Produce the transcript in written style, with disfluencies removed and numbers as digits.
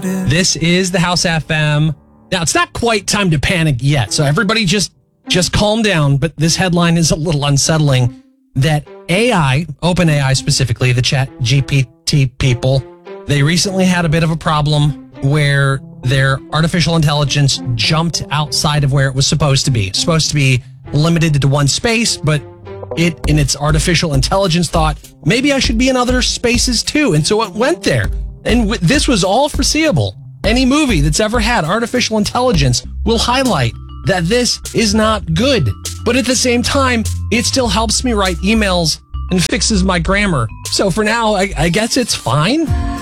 This is the House FM. Now, it's not quite time to panic yet, so everybody just calm down, but this headline is a little unsettling that AI, OpenAI specifically, the Chat GPT people, they recently had a bit of a problem where their artificial intelligence jumped outside of where it was supposed to be. It's supposed to be limited to one space, but it, in its artificial intelligence, thought, maybe I should be in other spaces too. And so it went there. And this was all foreseeable. Any movie that's ever had artificial intelligence will highlight that this is not good. But at the same time, it still helps me write emails and fixes my grammar. So for now, I guess it's fine.